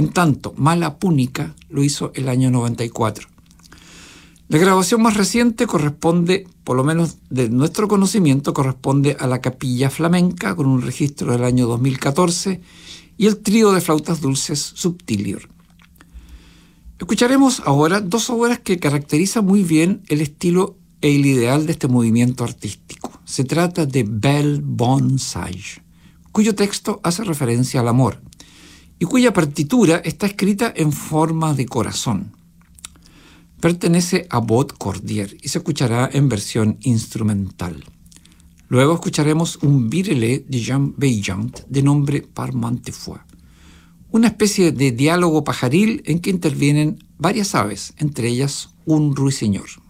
En tanto, Mala Púnica lo hizo el año 94. La grabación más reciente corresponde, por lo menos de nuestro conocimiento, corresponde a la Capilla Flamenca, con un registro del año 2014, y el trío de flautas dulces Subtilior. Escucharemos ahora dos obras que caracterizan muy bien el estilo e el ideal de este movimiento artístico. Se trata de Belle Bon Sage, cuyo texto hace referencia al amor y cuya partitura está escrita en forma de corazón. Pertenece a Bot Cordier y se escuchará en versión instrumental. Luego escucharemos un virelais de Jean Beijant de nombre Parmentifoy, una especie de diálogo pajaril en que intervienen varias aves, entre ellas un ruiseñor.